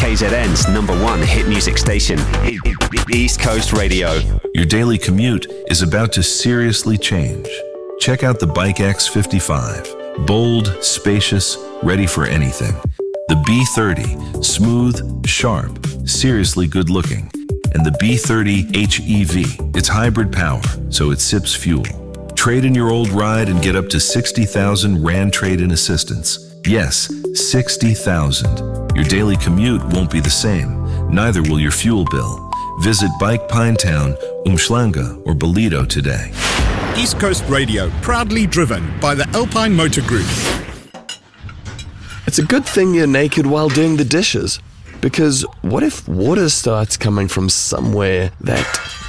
KZN's #1 hit music station, East Coast Radio. Your daily commute is about to seriously change. Check out the Bike X55. Bold, spacious, ready for anything. The B30, smooth, sharp, seriously good looking. And the B30 HEV, it's hybrid power, so it sips fuel. Trade in your old ride and get up to 60,000 Rand trade-in assistance. Yes, 60,000. Your daily commute won't be the same. Neither will your fuel bill. Visit Bike Pinetown, Umhlanga, or Bolido today. East Coast Radio, proudly driven by the Alpine Motor Group. It's a good thing you're naked while doing the dishes, because what if water starts coming from somewhere that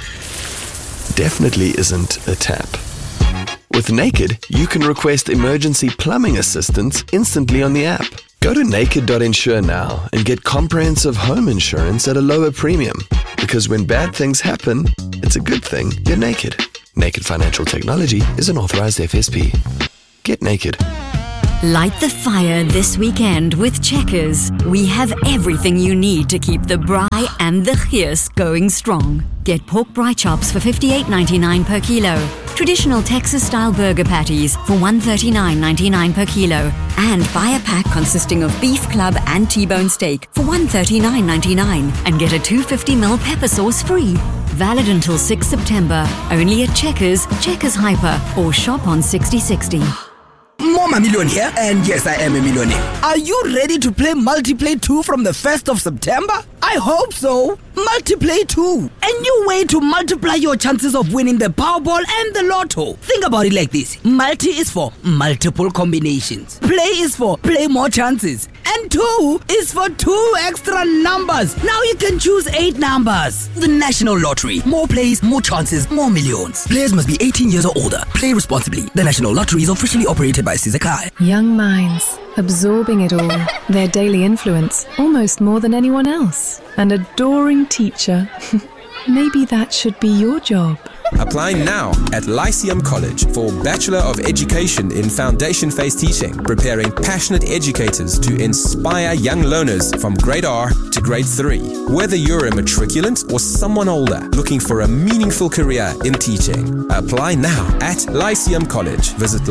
definitely isn't a tap? With Naked, you can request emergency plumbing assistance instantly on the app. Go to naked.insure now and get comprehensive home insurance at a lower premium. Because when bad things happen, it's a good thing you're naked. Naked Financial Technology is an authorized FSP. Get naked. Light the fire this weekend with Checkers. We have everything you need to keep the braai and the geus going strong. Get pork braai chops for $58.99 per kilo. Traditional Texas-style burger patties for $139.99 per kilo. And buy a pack consisting of beef club and T-bone steak for $139.99 and get a 250ml pepper sauce free. Valid until 6 September. Only at Checkers, Checkers Hyper, or shop on 6060. Mama Million here, and yes, I am a millionaire. Are you ready to play Multiplay 2 from the 1st of September? I hope so. Multiplay 2. A new way to multiply your chances of winning the Powerball and the Lotto. Think about it like this. Multi is for multiple combinations. Play is for play more chances. And 2 is for 2 extra numbers. Now you can choose 8 numbers. The National Lottery. More plays, more chances, more millions. Players must be 18 years or older. Play responsibly. The National Lottery is officially operated by Sizakai. Young minds, absorbing it all. Their daily influence, almost more than anyone else. An adoring teacher. Maybe that should be your job. Apply now at Lyceum College for Bachelor of Education in Foundation Phase Teaching, preparing passionate educators to inspire young learners from grade R to grade 3. Whether you're a matriculant or someone older looking for a meaningful career in teaching, apply now at Lyceum College. Visit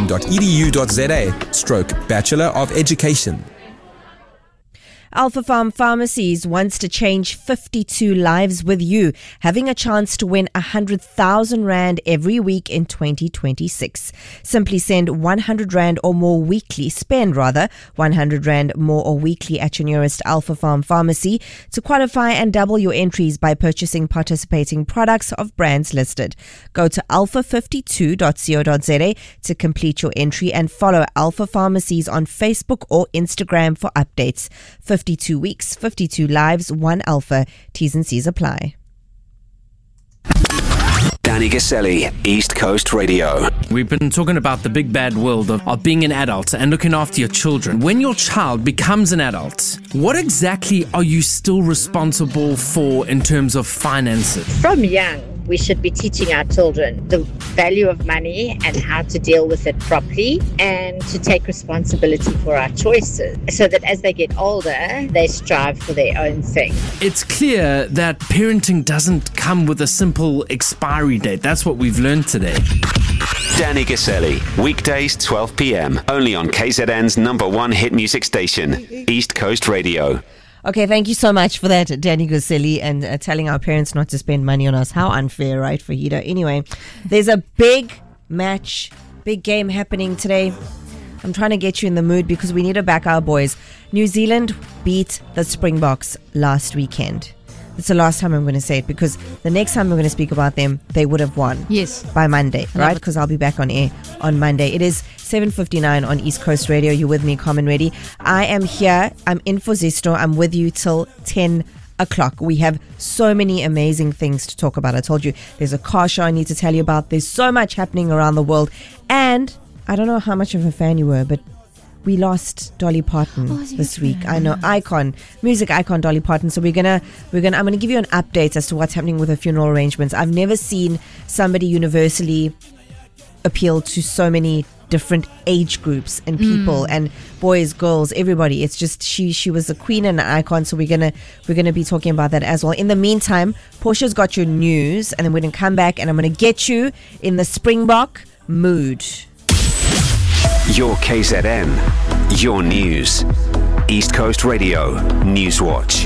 lyceum.edu.za/Bachelor of Education. Alpha Farm Pharmacies wants to change 52 lives with you, having a chance to win 100,000 Rand every week in 2026. Simply send 100 Rand or more weekly, spend 100 Rand more or weekly at your nearest Alpha Farm Pharmacy to qualify and double your entries by purchasing participating products of brands listed. Go to alpha52.co.za to complete your entry and follow Alpha Pharmacies on Facebook or Instagram for updates. 52 weeks, 52 lives, 1 Alpha. T's and C's apply. Danny Gaselli, East Coast Radio. We've been talking about the big bad world of being an adult and looking after your children. When your child becomes an adult, what exactly are you still responsible for in terms of finances? From young, we should be teaching our children the value of money and how to deal with it properly and to take responsibility for our choices so that as they get older, they strive for their own thing. It's clear that parenting doesn't come with a simple expiry date. That's what we've learned today. Danny Gaselli, weekdays 12 p.m. only on KZN's #1 hit music station, East Coast Radio. Okay, thank you so much for that, Danny Gaselli, and telling our parents not to spend money on us. How unfair, right, for Hida? Anyway, there's a big match, big game happening today. I'm trying to get you in the mood because we need to back our boys. New Zealand beat the Springboks last weekend. It's the last time I'm going to say it because the next time we're going to speak about them, they would have won. Yes. By Monday, right? Because I'll be back on air on Monday. It is 7:59 on East Coast Radio. You're with me, Common Ready. I am here. I'm in for Zesto. I'm with you till 10 o'clock. We have so many amazing things to talk about. I told you there's a car show I need to tell you about. There's so much happening around the world. And I don't know how much of a fan you were, but we lost Dolly Parton this week. I know, music icon Dolly Parton. So I'm gonna give you an update as to what's happening with her funeral arrangements. I've never seen somebody universally appeal to so many different age groups and people and boys, girls, everybody. It's just she was a queen and an icon. So we're gonna be talking about that as well. In the meantime, Portia's got your news, and then we're gonna come back and I'm gonna get you in the Springbok mood. Your KZN, your news. East Coast Radio, Newswatch.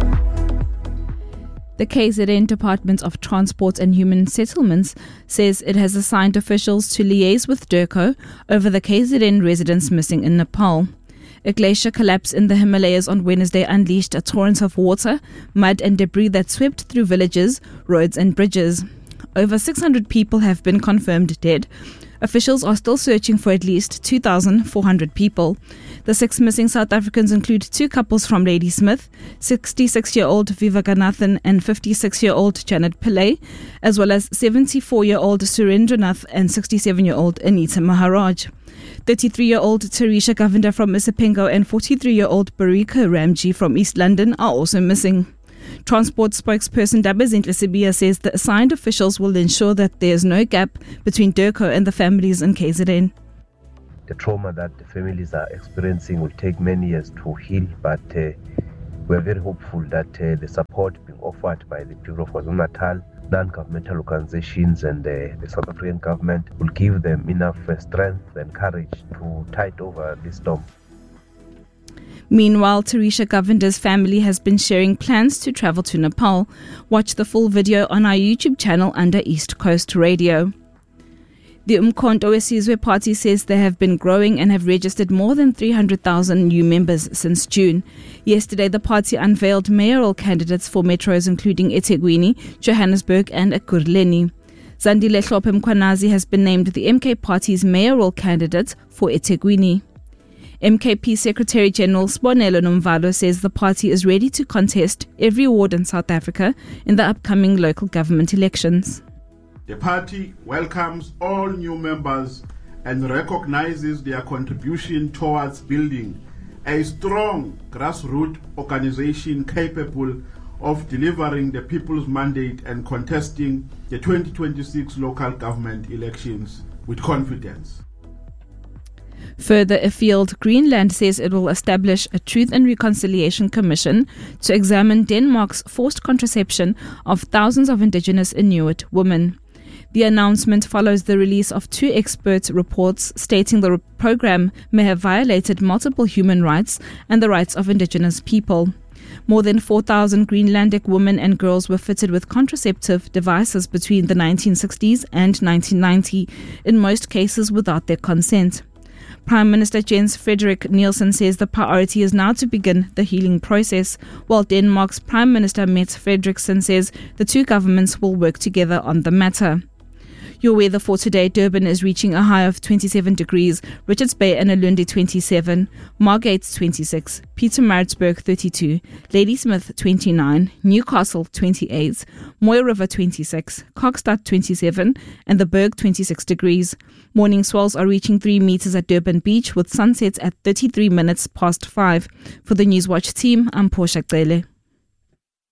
The KZN Department of Transport and Human Settlements says it has assigned officials to liaise with DIRCO over the KZN residents missing in Nepal. A glacier collapse in the Himalayas on Wednesday unleashed a torrent of water, mud and debris that swept through villages, roads and bridges. Over 600 people have been confirmed dead. Officials are still searching for at least 2,400 people. The 6 missing South Africans include 2 couples from Ladysmith, 66-year-old Vivekanathan and 56-year-old Janet Pillay, as well as 74-year-old Surendranath and 67-year-old Anita Maharaj. 33-year-old Tarisha Govinda from Isipengo and 43-year-old Barika Ramji from East London are also missing. Transport spokesperson Dabazintle Sibia says the assigned officials will ensure that there is no gap between DIRCO and the families in KZN. The trauma that the families are experiencing will take many years to heal, but we're very hopeful that the support being offered by the Bureau of KwaZulu-Natal, non-governmental organizations and the South African government will give them enough strength and courage to tide over this storm. Meanwhile, Tarisha Govinda's family has been sharing plans to travel to Nepal. Watch the full video on our YouTube channel under East Coast Radio. The Umkhonto weSizwe Party says they have been growing and have registered more than 300,000 new members since June. Yesterday, the party unveiled mayoral candidates for metros including eThekwini, Johannesburg and Ekurhuleni. Zandile Hlophe Mkhwanazi has been named the MK Party's mayoral candidate for eThekwini. MKP Secretary General Sibonelo Nomvalo says the party is ready to contest every ward in South Africa in the upcoming local government elections. The party welcomes all new members and recognizes their contribution towards building a strong grassroots organization capable of delivering the people's mandate and contesting the 2026 local government elections with confidence. Further afield, Greenland says it will establish a Truth and Reconciliation Commission to examine Denmark's forced contraception of thousands of indigenous Inuit women. The announcement follows the release of 2 expert reports stating the program may have violated multiple human rights and the rights of indigenous people. More than 4,000 Greenlandic women and girls were fitted with contraceptive devices between the 1960s and 1990, in most cases without their consent. Prime Minister Jens Frederik Nielsen says the priority is now to begin the healing process, while Denmark's Prime Minister Mette Frederiksen says the 2 governments will work together on the matter. Your weather for today: Durban is reaching a high of 27 degrees, Richards Bay and Ulundi 27, Margate 26, Pietermaritzburg 32, Ladysmith 29, Newcastle 28, Mooi River 26, Kokstad 27 and the Berg 26 degrees. Morning swells are reaching 3 meters at Durban Beach with sunsets at 33 minutes past 5. For the Newswatch team, I'm Portia Cele.